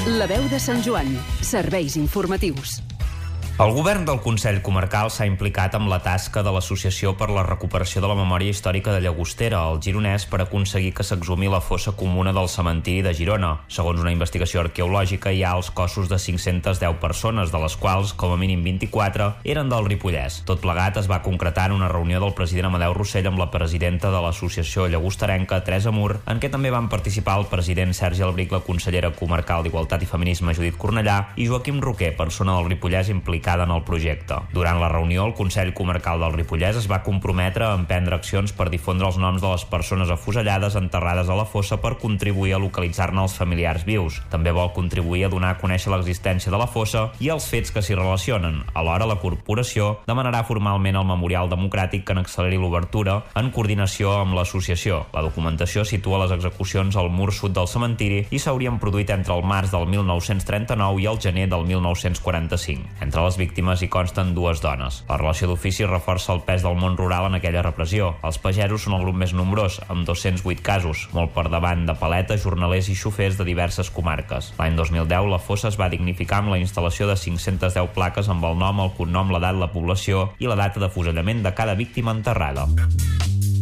La veu de Sant Joan. Serveis informatius. El govern del Consell Comarcal s'ha implicat amb la tasca de l'Associació per la Recuperació de la Memòria Històrica de Llagostera, al Gironès, per aconseguir que s'exhumi la fossa comuna del cementiri de Girona. Segons una investigació arqueològica, hi ha els cossos de 510 persones, de les quals, com a mínim 24, eren del Ripollès. Tot plegat es va concretar en una reunió del president Amadeu Rossell amb la presidenta de l'Associació Llagosterenca, Teresa Mur, en què també van participar el president Sergi Albric, la consellera comarcal d'Igualtat i Feminisme Judit Cornellà i Joaquim Roquer, persona del Ripollès implicada en el projecte. Durant la reunió, el Consell Comarcal del Ripollès es va comprometre a emprendre accions per difondre els noms de les persones afusellades enterrades a la fossa per contribuir a localitzar-ne els familiars vius. També vol contribuir a donar a conèixer l'existència de la fossa i els fets que s'hi relacionen. Alhora, la corporació demanarà formalment al Memorial Democràtic que n'acceleri l'obertura en coordinació amb l'associació. La documentació situa les execucions al mur sud del cementiri i s'haurien produït entre el març del 1939 i el gener del 1945. Entre les víctimes hi consten 2 dones. La relació d'ofici reforça el pes del món rural en aquella repressió. Els pagesos són el grup més nombrós, amb 208 casos, molt per davant de paletes, jornalers i xofers de diverses comarques. L'any 2010 la fossa es va dignificar amb la instal·lació de 510 plaques amb el nom, el cognom, l'edat, la població i la data d'afusellament de cada víctima enterrada.